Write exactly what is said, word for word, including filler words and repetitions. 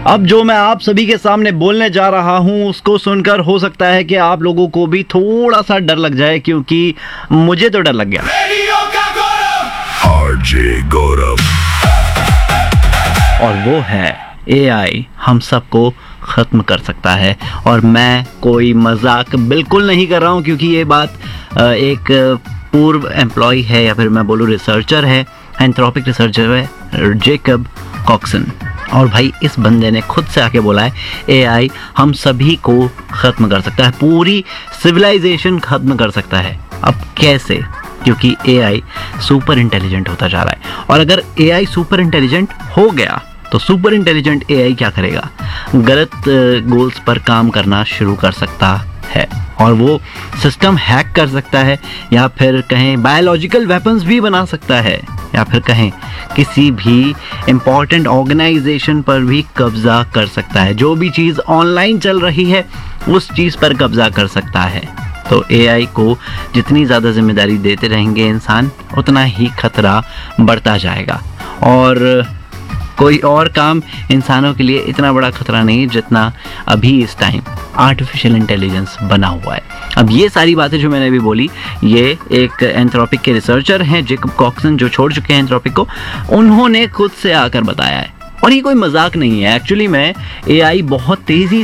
अब जो मैं आप सभी के सामने बोलने जा रहा हूं उसको सुनकर हो सकता है कि आप लोगों को भी थोड़ा सा डर लग जाए, क्योंकि मुझे तो डर लग गया। आरजे गौरव। और वो है ए आई हम सबको ख़त्म कर सकता है। और मैं कोई मजाक बिल्कुल नहीं कर रहा हूँ, क्योंकि ये बात एक पूर्व एम्प्लॉय है या फिर मैं बोलूँ रिसर्चर है, एंथ्रोपिक रिसर्चर है, जेकब कॉक्सन। और भाई इस बंदे ने खुद से आके बोला है ए आई हम सभी को ख़त्म कर सकता है, पूरी सिविलाइजेशन ख़त्म कर सकता है। अब कैसे? क्योंकि ए आई सुपर इंटेलिजेंट होता जा रहा है। और अगर ए आई सुपर इंटेलिजेंट हो गया तो सुपर इंटेलिजेंट ए आई क्या करेगा? गलत गोल्स पर काम करना शुरू कर सकता है और वो सिस्टम हैक कर सकता है, या फिर कहें बायोलॉजिकल वेपन्स भी बना सकता है, या फिर कहें किसी भी इम्पॉर्टेंट ऑर्गेनाइजेशन पर भी कब्जा कर सकता है। जो भी चीज़ ऑनलाइन चल रही है उस चीज़ पर कब्जा कर सकता है। तो ए आई को जितनी ज़्यादा जिम्मेदारी देते रहेंगे इंसान, उतना ही खतरा बढ़ता जाएगा। और कोई और काम इंसानों के लिए इतना बड़ा खतरा नहीं है जितना अभी इस टाइम आर्टिफिशियल इंटेलिजेंस बना हुआ है। अब ये सारी बातें जो मैंने अभी बोली, ये एक एंथ्रोपिक के रिसर्चर हैं जेकब कॉक्सन, जो छोड़ चुके हैं एंथ्रोपिक को, उन्होंने खुद से आकर बताया है। और ये कोई मजाक नहीं है। एक्चुअली में ए आई बहुत तेज़ी